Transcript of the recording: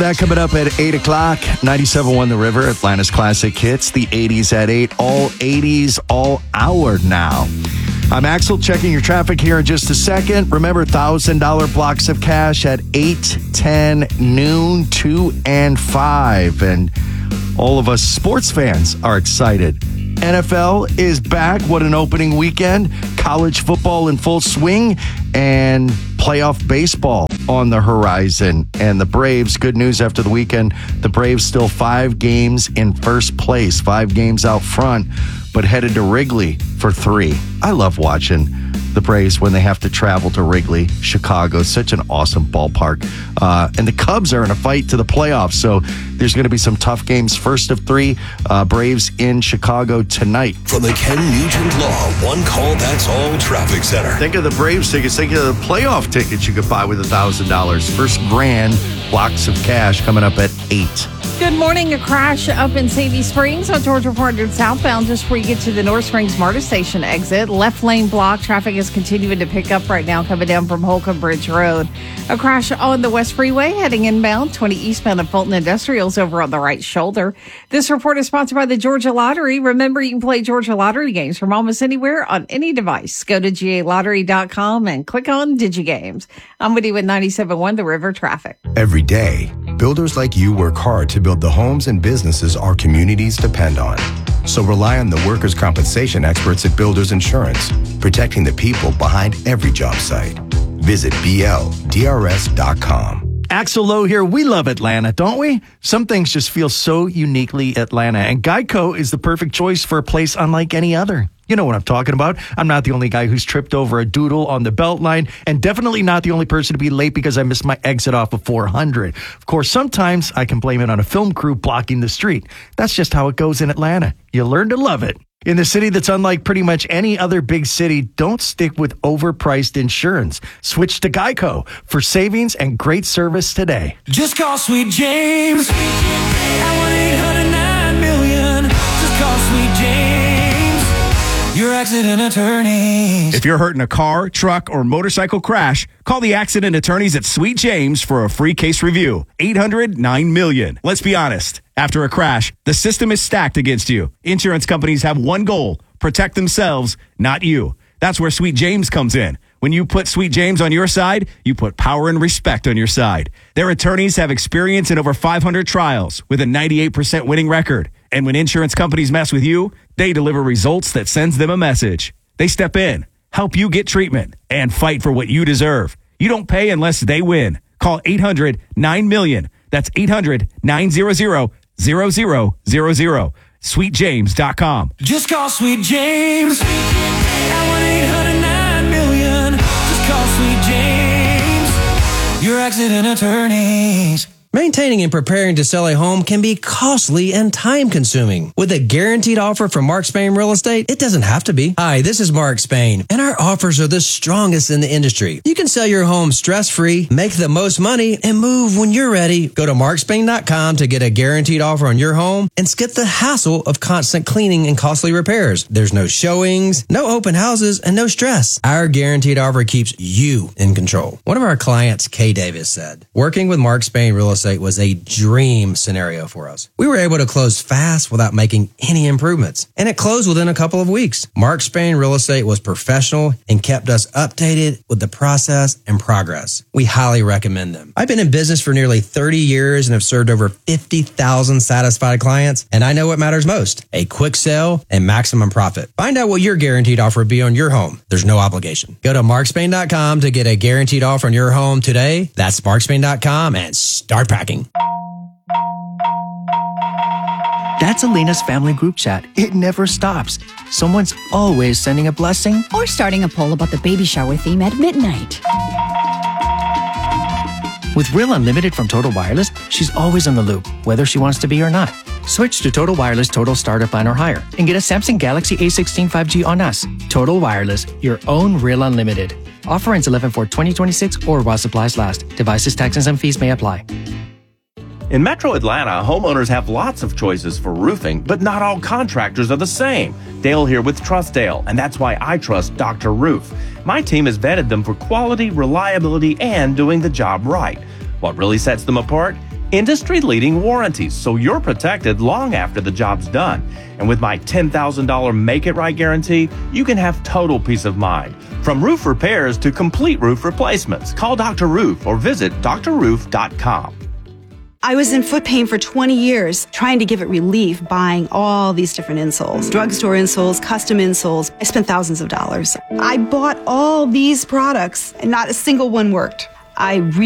That coming up at 8 o'clock, 97.1 The River, Atlanta's Classic Hits, the 80s at 8, all 80s, all hour now. I'm Axel, checking your traffic here in just a second. Remember, $1,000 blocks of cash at 8, 10, noon, 2, and 5. And all of us sports fans are excited. NFL is back. What an opening weekend. College football in full swing and playoff baseball on the horizon. And the Braves, good news after the weekend, the Braves still 5 games in first place, 5 games out front, but headed to Wrigley for 3. I love watching the Braves when they have to travel to Wrigley, Chicago. Such an awesome ballpark. And the Cubs are in a fight to the playoffs, so there's going to be some tough games. First of 3, Braves in Chicago tonight. From the Ken Nugent Law One Call That's All Traffic Center. Think of the Braves tickets. Think of the playoff tickets you could buy with $1,000. First grand blocks of cash coming up at 8. Good morning. A crash up in Sandy Springs on Georgia 400 southbound just before you get to the North Springs MARTA station exit. Left lane block. Traffic is continuing to pick up right now coming down from Holcomb Bridge Road. A crash on the West Freeway heading inbound 20 eastbound of Fulton Industrials over on the right shoulder. This report is sponsored by the Georgia Lottery. Remember, you can play Georgia Lottery games from almost anywhere on any device. Go to GALottery.com and click on DigiGames. I'm with you with 97.1 The River traffic. Every day, builders like you work hard to build the homes and businesses our communities depend on. So rely on the workers' compensation experts at Builders Insurance, protecting the people behind every job site. Visit BLDRS.com. Axel Lowe here. We love Atlanta, don't we? Some things just feel so uniquely Atlanta, and Geico is the perfect choice for a place unlike any other. You know what I'm talking about. I'm not the only guy who's tripped over a doodle on the Beltline, and definitely not the only person to be late because I missed my exit off of 400. Of course, sometimes I can blame it on a film crew blocking the street. That's just how it goes in Atlanta. You learn to love it. In the city that's unlike pretty much any other big city, don't stick with overpriced insurance. Switch to Geico for savings and great service today. Just call Sweet James at 1-800-9-million. Just call Sweet James, your accident attorneys. If you're hurt in a car, truck, or motorcycle crash, call the accident attorneys at Sweet James for a free case review. 800-9-million. Let's be honest. After a crash, the system is stacked against you. Insurance companies have one goal: protect themselves, not you. That's where Sweet James comes in. When you put Sweet James on your side, you put power and respect on your side. Their attorneys have experience in over 500 trials with a 98% winning record. And when insurance companies mess with you, they deliver results that sends them a message. They step in, help you get treatment, and fight for what you deserve. You don't pay unless they win. Call 800-9-million. That's 800-900-0000. SweetJames.com. Just call Sweet James at 1-800-9-million. Just call Sweet James, your accident attorneys. Maintaining and preparing to sell a home can be costly and time-consuming. With a guaranteed offer from Mark Spain Real Estate, it doesn't have to be. Hi, this is Mark Spain, and our offers are the strongest in the industry. You can sell your home stress-free, make the most money, and move when you're ready. Go to markspain.com to get a guaranteed offer on your home and skip the hassle of constant cleaning and costly repairs. There's no showings, no open houses, and no stress. Our guaranteed offer keeps you in control. One of our clients, Kay Davis, said, working with Mark Spain Real Estate was a dream scenario for us. We were able to close fast without making any improvements, and it closed within a couple of weeks. Mark Spain Real Estate was professional and kept us updated with the process and progress. We highly recommend them. I've been in business for nearly 30 years and have served over 50,000 satisfied clients, and I know what matters most: a quick sale and maximum profit. Find out what your guaranteed offer would be on your home. There's no obligation. Go to markspain.com to get a guaranteed offer on your home today. That's markspain.com and start packing. That's Elena's family group chat. It never stops. Someone's always sending a blessing or starting a poll about the baby shower theme at midnight. With Real Unlimited from Total Wireless, she's always in the loop, whether she wants to be or not. Switch to Total Wireless Total Starter Plan or higher and get a Samsung Galaxy A16 5G on us. Total Wireless, your own Real Unlimited. Offer ends 11/4/2026 or while supplies last. Devices, taxes, and fees may apply. In Metro Atlanta, homeowners have lots of choices for roofing, but not all contractors are the same. Dale here with Trustdale, and that's why I trust Dr. Roof. My team has vetted them for quality, reliability, and doing the job right. What really sets them apart? industry-leading warranties, so you're protected long after the job's done. And with my $10,000 Make It Right guarantee, you can have total peace of mind. From roof repairs to complete roof replacements, call Dr. Roof or visit drroof.com. I was in foot pain for 20 years, trying to give it relief, buying all these different insoles. Drugstore insoles, custom insoles. I spent thousands of dollars. I bought all these products, and not a single one worked. I